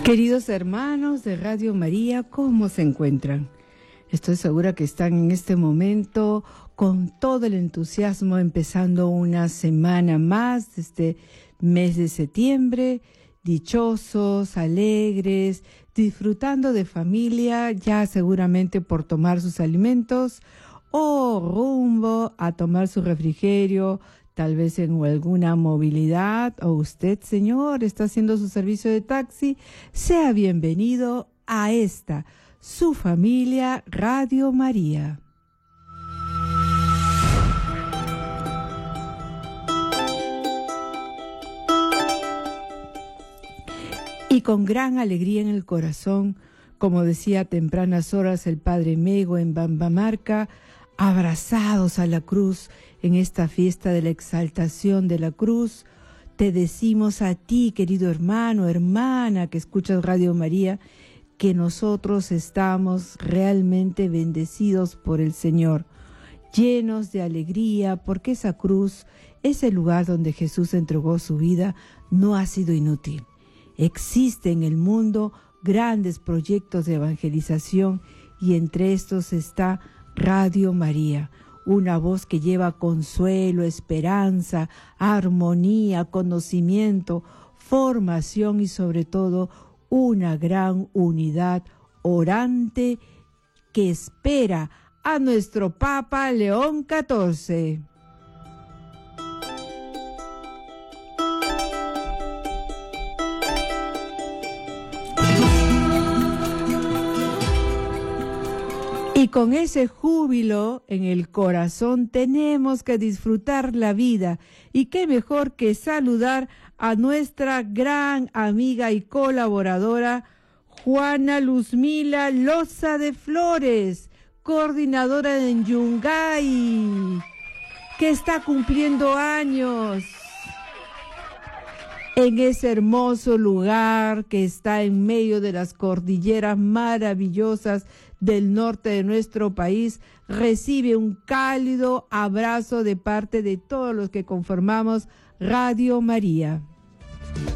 Queridos hermanos de Radio María, ¿cómo se encuentran? Estoy segura que están en este momento con todo el entusiasmo, empezando una semana más de este mes de septiembre, dichosos, alegres, disfrutando de familia, ya seguramente por tomar sus alimentos o rumbo a tomar su refrigerio, tal vez en alguna movilidad, o usted, señor, está haciendo su servicio de taxi. Sea bienvenido a esta, su familia Radio María. Y con gran alegría en el corazón, como decía a tempranas horas el Padre Mego en Bambamarca, abrazados a la cruz en esta fiesta de la exaltación de la cruz, te decimos a ti, querido hermano, hermana, que escuchas Radio María, que nosotros estamos realmente bendecidos por el Señor, llenos de alegría, porque esa cruz, ese lugar donde Jesús entregó su vida, no ha sido inútil. Existe en el mundo grandes proyectos de evangelización y entre estos está Radio María, una voz que lleva consuelo, esperanza, armonía, conocimiento, formación y sobre todo una gran unidad orante que espera a nuestro Papa León XIV. Y con ese júbilo en el corazón tenemos que disfrutar la vida. Y qué mejor que saludar a nuestra gran amiga y colaboradora Juana Luzmila Loza de Flores, coordinadora en Yungay, que está cumpliendo años en ese hermoso lugar que está en medio de las cordilleras maravillosas del norte de nuestro país. Recibe un cálido abrazo de parte de todos los que conformamos Radio María.